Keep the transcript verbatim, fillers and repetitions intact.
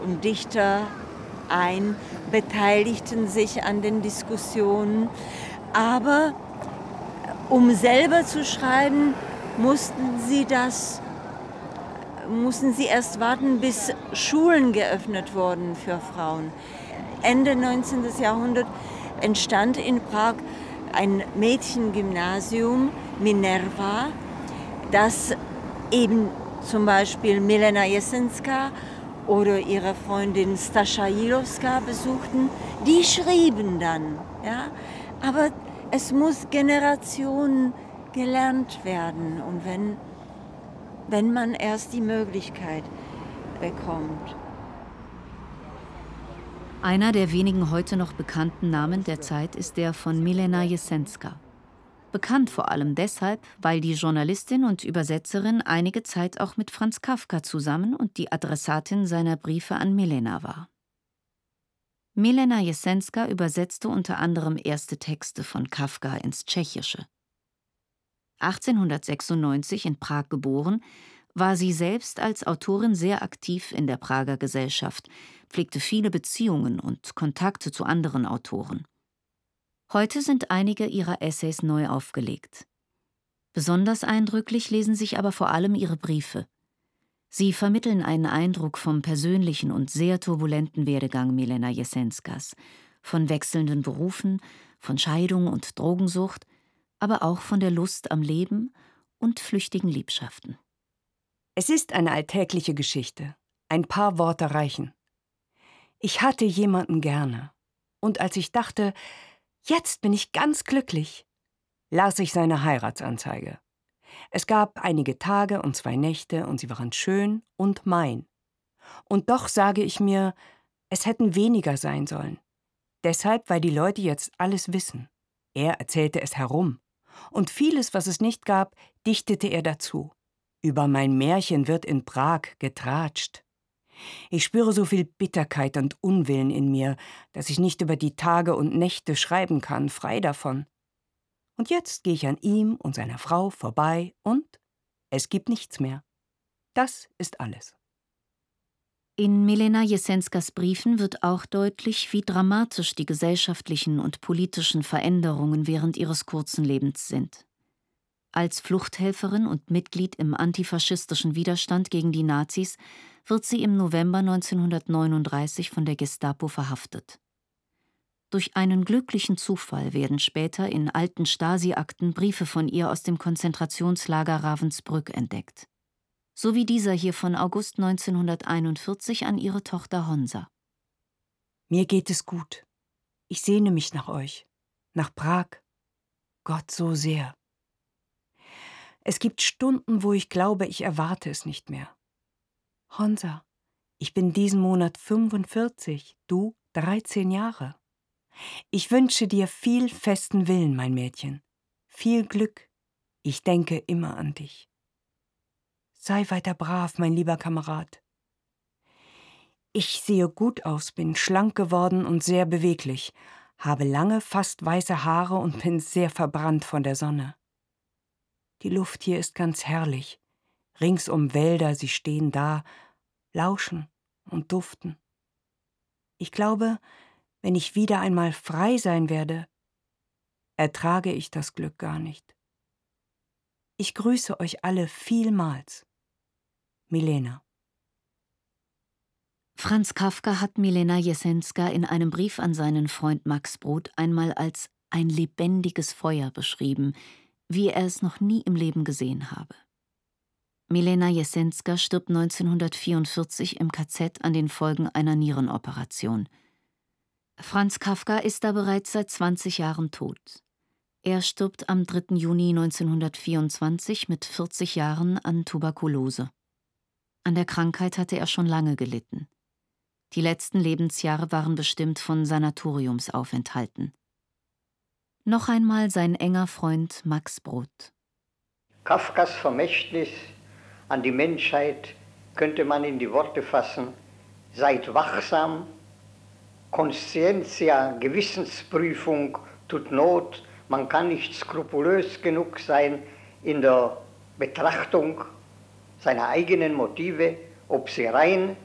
und Dichter ein, beteiligten sich an den Diskussionen. Aber um selber zu schreiben, mussten sie das, mussten sie erst warten, bis Schulen geöffnet wurden für Frauen. Ende neunzehnten. Jahrhundert entstand in Prag ein Mädchengymnasium, Minerva, das eben zum Beispiel Milena Jesenská oder ihre Freundin Stascha Jilowska besuchten. Die schrieben dann, ja, aber es muss Generationen gelernt werden. Und wenn, wenn man erst die Möglichkeit bekommt. Einer der wenigen heute noch bekannten Namen der Zeit ist der von Milena Jesenská. Bekannt vor allem deshalb, weil die Journalistin und Übersetzerin einige Zeit auch mit Franz Kafka zusammen und die Adressatin seiner Briefe an Milena war. Milena Jesenská übersetzte unter anderem erste Texte von Kafka ins Tschechische. achtzehnhundertsechsundneunzig in Prag geboren, war sie selbst als Autorin sehr aktiv in der Prager Gesellschaft, pflegte viele Beziehungen und Kontakte zu anderen Autoren. Heute sind einige ihrer Essays neu aufgelegt. Besonders eindrücklich lesen sich aber vor allem ihre Briefe. Sie vermitteln einen Eindruck vom persönlichen und sehr turbulenten Werdegang Milena Jesenskas, von wechselnden Berufen, von Scheidung und Drogensucht, aber auch von der Lust am Leben und flüchtigen Liebschaften. Es ist eine alltägliche Geschichte. Ein paar Worte reichen. Ich hatte jemanden gerne. Und als ich dachte, jetzt bin ich ganz glücklich, las ich seine Heiratsanzeige. Es gab einige Tage und zwei Nächte und sie waren schön und mein. Und doch sage ich mir, es hätten weniger sein sollen. Deshalb, weil die Leute jetzt alles wissen. Er erzählte es herum. Und vieles, was es nicht gab, dichtete er dazu. Über mein Märchen wird in Prag getratscht. Ich spüre so viel Bitterkeit und Unwillen in mir, dass ich nicht über die Tage und Nächte schreiben kann, frei davon. Und jetzt gehe ich an ihm und seiner Frau vorbei und es gibt nichts mehr. Das ist alles. In Milena Jesenskas Briefen wird auch deutlich, wie dramatisch die gesellschaftlichen und politischen Veränderungen während ihres kurzen Lebens sind. Als Fluchthelferin und Mitglied im antifaschistischen Widerstand gegen die Nazis wird sie im November neunzehnhundertneununddreißig von der Gestapo verhaftet. Durch einen glücklichen Zufall werden später in alten Stasi-Akten Briefe von ihr aus dem Konzentrationslager Ravensbrück entdeckt. So wie dieser hier von August neunzehnhunderteinundvierzig an ihre Tochter Honza. Mir geht es gut. Ich sehne mich nach euch, nach Prag. Gott so sehr. Es gibt Stunden, wo ich glaube, ich erwarte es nicht mehr. Honza, ich bin diesen Monat fünfundvierzig, du dreizehn Jahre. Ich wünsche dir viel festen Willen, mein Mädchen. Viel Glück. Ich denke immer an dich. Sei weiter brav, mein lieber Kamerad. Ich sehe gut aus, bin schlank geworden und sehr beweglich, habe lange, fast weiße Haare und bin sehr verbrannt von der Sonne. Die Luft hier ist ganz herrlich. Ringsum Wälder, sie stehen da, lauschen und duften. Ich glaube, wenn ich wieder einmal frei sein werde, ertrage ich das Glück gar nicht. Ich grüße euch alle vielmals. Milena. Franz Kafka hat Milena Jesenská in einem Brief an seinen Freund Max Brod einmal als ein lebendiges Feuer beschrieben, wie er es noch nie im Leben gesehen habe. Milena Jesenská stirbt neunzehnhundertvierundvierzig im K Z an den Folgen einer Nierenoperation. Franz Kafka ist da bereits seit zwanzig Jahren tot. Er stirbt am dritten Juni neunzehnhundertvierundzwanzig mit vierzig Jahren an Tuberkulose. An der Krankheit hatte er schon lange gelitten. Die letzten Lebensjahre waren bestimmt von Sanatoriumsaufenthalten. Noch einmal sein enger Freund Max Brod. Kafkas Vermächtnis an die Menschheit könnte man in die Worte fassen: Seid wachsam, Conscientia, Gewissensprüfung tut Not, man kann nicht skrupulös genug sein in der Betrachtung seiner eigenen Motive, ob sie rein